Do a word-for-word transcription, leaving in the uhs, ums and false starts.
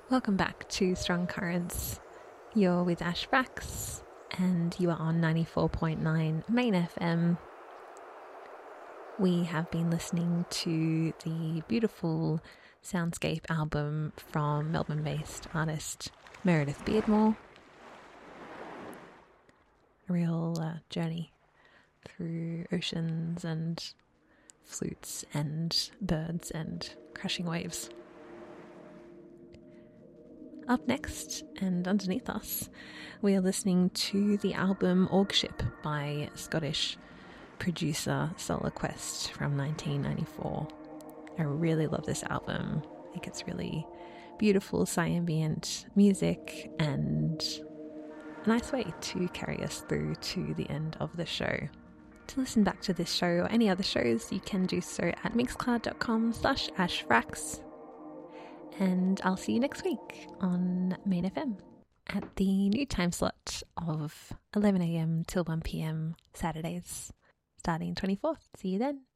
Welcome back to Strong Currents. You're with Ash Frax, and you are on ninety-four point nine Main F M. We have been listening to the beautiful Soundscape album from Melbourne-based artist Meredith Beardmore. A real uh, journey through oceans and flutes and birds and crashing waves. Up next and underneath us, we are listening to the album Orgship by Scottish producer Solar Quest from nineteen ninety-four. I really love this album. I think it's really beautiful, ambient music and a nice way to carry us through to the end of the show. To listen back to this show or any other shows, you can do so at mixcloud.com slash ashfrax. And I'll see you next week on Main F M at the new time slot of eleven a.m. till one p.m. Saturdays, starting twenty-fourth. See you then.